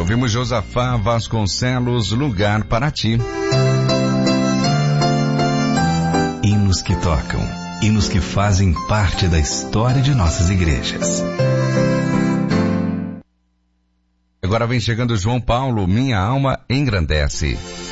Ouvimos Josafá Vasconcelos, Lugar para Ti. Hinos que tocam, hinos que fazem parte da história de nossas igrejas. Agora vem chegando João Paulo, Minha Alma Engrandece.